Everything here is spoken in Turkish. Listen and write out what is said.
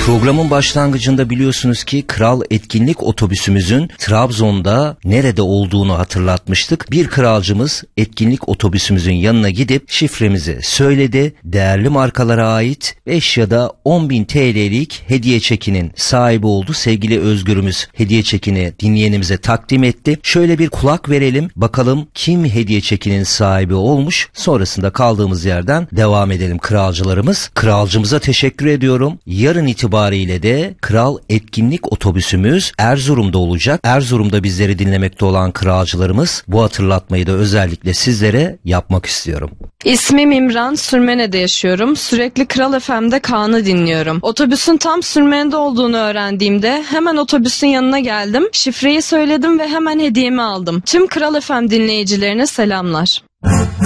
Programın başlangıcında biliyorsunuz ki Kral etkinlik otobüsümüzün Trabzon'da nerede olduğunu hatırlatmıştık. Bir kralcımız etkinlik otobüsümüzün yanına gidip şifremizi söyledi. Değerli markalara ait 5 ya da 10.000 TL'lik hediye çekinin sahibi oldu. Sevgili Özgür'ümüz hediye çekini dinleyenimize takdim etti. Şöyle bir kulak verelim. Bakalım kim hediye çekinin sahibi olmuş. Sonrasında kaldığımız yerden devam edelim kralcılarımız. Kralcımıza teşekkür ediyorum. Yarın itibariyle de Kral etkinlik otobüsümüz Erzurum'da olacak. Erzurum'da bizleri dinlemekte olan kralcılarımız, bu hatırlatmayı da özellikle sizlere yapmak istiyorum. İsmim İmran, Sürmene'de yaşıyorum. Sürekli Kral FM'de Kaan'ı dinliyorum. Otobüsün tam Sürmene'de olduğunu öğrendiğimde hemen otobüsün yanına geldim. Şifreyi söyledim ve hemen hediyemi aldım. Tüm Kral FM dinleyicilerine selamlar.